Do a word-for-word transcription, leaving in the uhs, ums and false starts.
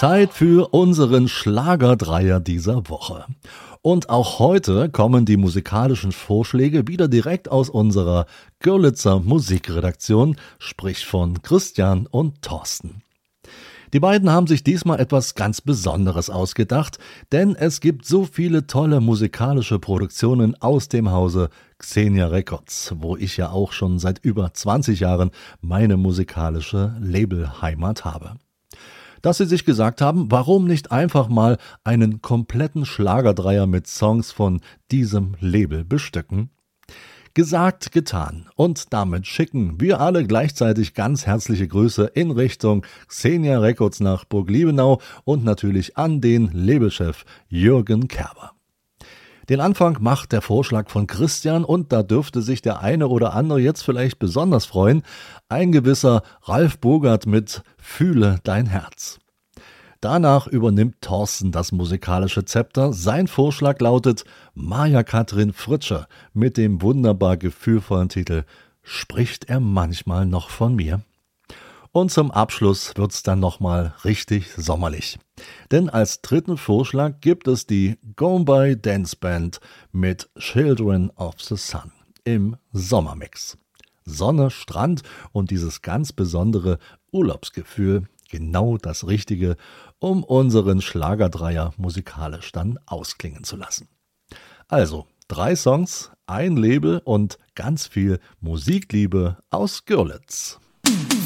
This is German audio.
Zeit für unseren Schlagerdreier dieser Woche. Und auch heute kommen die musikalischen Vorschläge wieder direkt aus unserer Görlitzer Musikredaktion, sprich von Christian und Thorsten. Die beiden haben sich diesmal etwas ganz Besonderes ausgedacht, denn es gibt so viele tolle musikalische Produktionen aus dem Hause Xenia Records, wo ich ja auch schon seit über zwanzig Jahren meine musikalische Labelheimat habe. Dass sie sich gesagt haben, warum nicht einfach mal einen kompletten Schlagerdreier mit Songs von diesem Label bestücken? Gesagt, getan. Und damit schicken wir alle gleichzeitig ganz herzliche Grüße in Richtung Xenia Records nach Burg Liebenau und natürlich an den Labelchef Jürgen Kerber. Den Anfang macht der Vorschlag von Christian und da dürfte sich der eine oder andere jetzt vielleicht besonders freuen. Ein gewisser Ralf Bogart mit Fühle dein Herz. Danach übernimmt Thorsten das musikalische Zepter. Sein Vorschlag lautet Maja Katrin Fritsche mit dem wunderbar gefühlvollen Titel Spricht er manchmal noch von mir? Und zum Abschluss wird's dann nochmal richtig sommerlich. Denn als dritten Vorschlag gibt es die Go-By Dance Band mit Children of the Sun im Sommermix. Sonne, Strand und dieses ganz besondere Urlaubsgefühl, genau das Richtige, um unseren Schlagerdreier musikalisch dann ausklingen zu lassen. Also, drei Songs, ein Label und ganz viel Musikliebe aus Görlitz.